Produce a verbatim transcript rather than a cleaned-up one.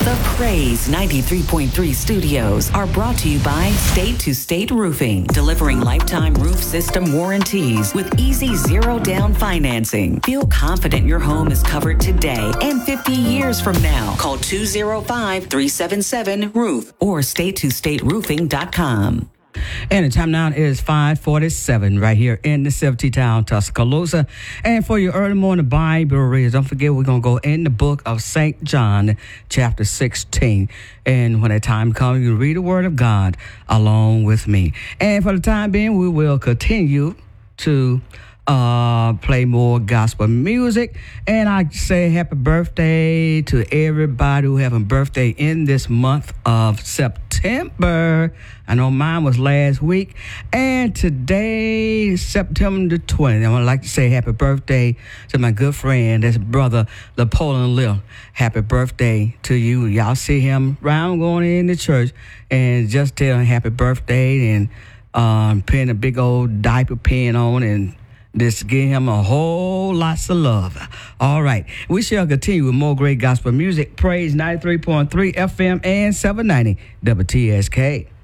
The Praise ninety-three point three studios are brought to you by State to State Roofing, delivering lifetime roof system warranties with easy zero down financing. Feel confident your home is covered today and fifty years from now. Call two oh five, three seven seven, roof or state to state roofing dot com. And the time now is five forty-seven right here in the city town, Tuscaloosa. And for your early morning Bible readers, don't forget we're going to go in the book of Saint John, chapter sixteen. And when that time comes, you read the word of God along with me. And for the time being, we will continue to uh, play more gospel music. And I say happy birthday to everybody who having birthday in this month of September. I know mine was last week. And today, September the twentieth, I would like to say happy birthday to my good friend, that's brother Napoleon Lil. Happy birthday to you. Y'all see him around going in the church and just tell him happy birthday and um, putting a big old diaper pin on and just give him a whole lots of love. All right. We shall continue with more great gospel music. Praise ninety-three point three F M and seven ninety W T S K.